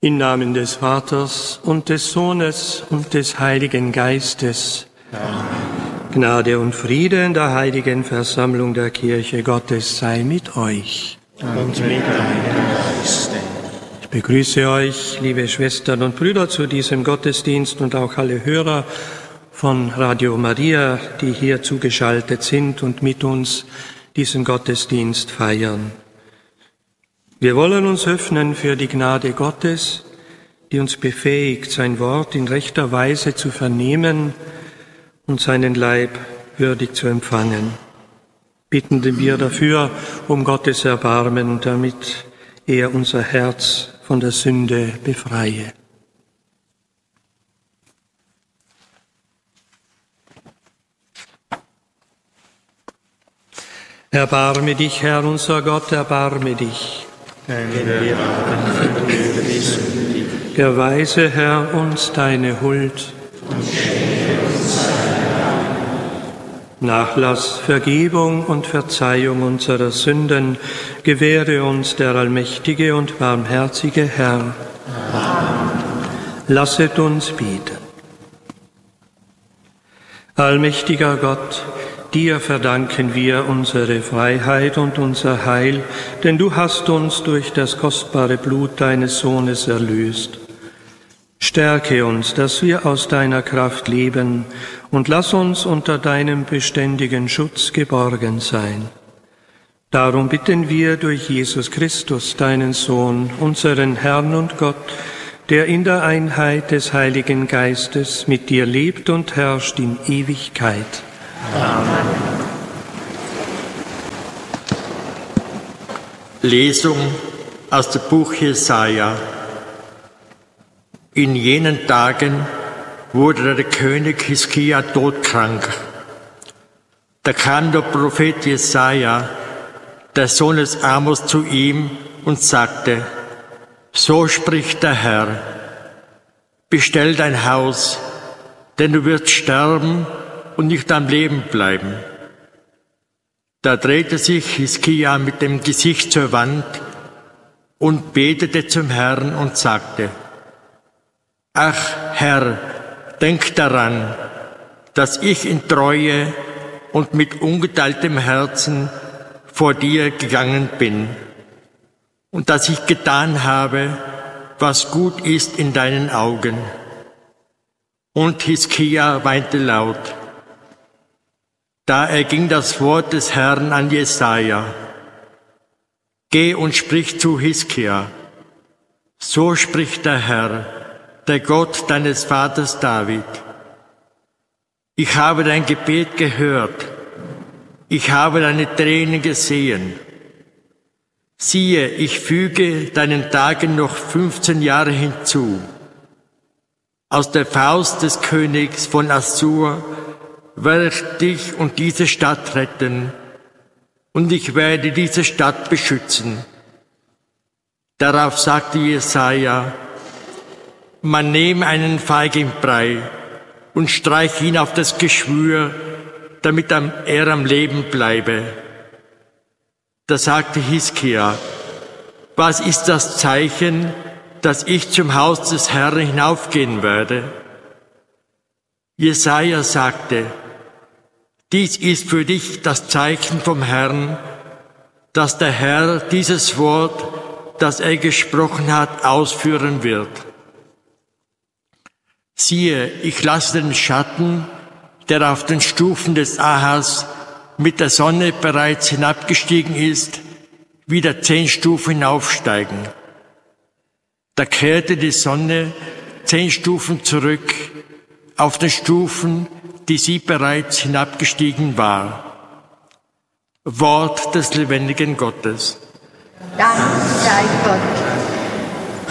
Im Namen des Vaters und des Sohnes und des Heiligen Geistes. Amen. Gnade und Friede in der heiligen Versammlung der Kirche Gottes sei mit euch. Und mit deinem Geiste. Ich begrüße euch, liebe Schwestern und Brüder, zu diesem Gottesdienst und auch alle Hörer von Radio Maria, die hier zugeschaltet sind und mit uns diesen Gottesdienst feiern. Wir wollen uns öffnen für die Gnade Gottes, die uns befähigt, sein Wort in rechter Weise zu vernehmen und seinen Leib würdig zu empfangen. Bitten wir dafür um Gottes Erbarmen, damit er unser Herz von der Sünde befreie. Erbarme dich, Herr, unser Gott, erbarme dich. Denn wir haben verblüht sündig. Erweise, Herr, uns deine Huld. Und schenke uns deine Gnade. Nachlass, Vergebung und Verzeihung unserer Sünden gewähre uns der allmächtige und barmherzige Herr. Amen. Lasset uns beten. Allmächtiger Gott, dir verdanken wir unsere Freiheit und unser Heil, denn du hast uns durch das kostbare Blut deines Sohnes erlöst. Stärke uns, dass wir aus deiner Kraft leben, und lass uns unter deinem beständigen Schutz geborgen sein. Darum bitten wir durch Jesus Christus, deinen Sohn, unseren Herrn und Gott, der in der Einheit des Heiligen Geistes mit dir lebt und herrscht in Ewigkeit. Amen. Lesung aus dem Buch Jesaja. In jenen Tagen wurde der König Hiskia todkrank. Da kam der Prophet Jesaja, der Sohn des Amos, zu ihm und sagte: So spricht der Herr: Bestell dein Haus, denn du wirst sterben und nicht am Leben bleiben. Da drehte sich Hiskia mit dem Gesicht zur Wand und betete zum Herrn und sagte: Ach Herr, denk daran, dass ich in Treue und mit ungeteiltem Herzen vor dir gegangen bin und dass ich getan habe, was gut ist in deinen Augen. Und Hiskia weinte laut. Da erging das Wort des Herrn an Jesaja: Geh und sprich zu Hiskia. So spricht der Herr, der Gott deines Vaters David. Ich habe dein Gebet gehört. Ich habe deine Tränen gesehen. Siehe, ich füge deinen Tagen noch 15 Jahre hinzu. Aus der Faust des Königs von Assur werde ich dich und diese Stadt retten, und ich werde diese Stadt beschützen. Darauf sagte Jesaja: Man nehme einen Feigenbrei und streiche ihn auf das Geschwür, damit er am Leben bleibe. Da sagte Hiskia: Was ist das Zeichen, dass ich zum Haus des Herrn hinaufgehen werde? Jesaja sagte: Dies ist für dich das Zeichen vom Herrn, dass der Herr dieses Wort, das er gesprochen hat, ausführen wird. Siehe, ich lasse den Schatten, der auf den Stufen des Ahas mit der Sonne bereits hinabgestiegen ist, wieder 10 Stufen hinaufsteigen. Da kehrte die Sonne 10 Stufen zurück auf den Stufen, die sie bereits hinabgestiegen war. Wort des lebendigen Gottes. Dank sei Gott.